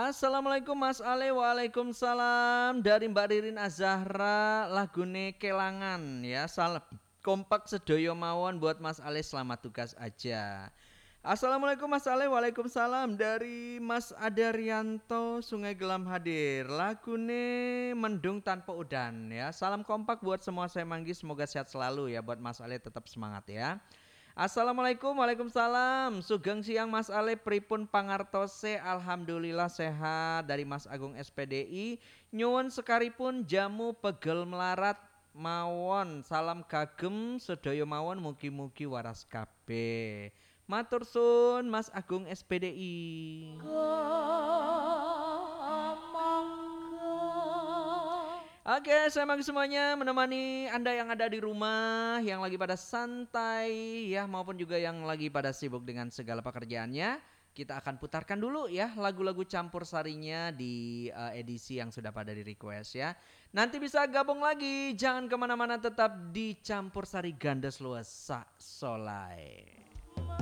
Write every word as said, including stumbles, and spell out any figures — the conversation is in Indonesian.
Assalamualaikum Mas Ale, waalaikumsalam. Dari Mbak Ririn Azahra, lagune Kelangan ya. Salam kompak sedoyo mawon buat Mas Ale, selamat tugas aja. Assalamualaikum Mas Ale, waalaikumsalam. Dari Mas Adaryanto, Sungai Gelam hadir. Lagune Mendung Tanpa Udan ya. Salam kompak buat semua saya manggi, semoga sehat selalu ya, buat Mas Ale tetap semangat ya. Assalamualaikum, waalaikumsalam. Sugeng siang Mas Ale, pripun pangartose? Alhamdulillah sehat. Dari Mas Agung S P D I. Nyuwun sekaripun jamu pegel melarat mawon. Salam kagem sedaya mawon, mugi-mugi waras kabeh. Matur sun Mas Agung S P D I. Oke, saya bagi semuanya menemani Anda yang ada di rumah, yang lagi pada santai ya, maupun juga yang lagi pada sibuk dengan segala pekerjaannya. Kita akan putarkan dulu ya lagu-lagu campur sarinya di uh, edisi yang sudah pada di request ya. Nanti bisa gabung lagi, jangan kemana-mana, tetap di Campur Sari Gandes Luas Sak Solai.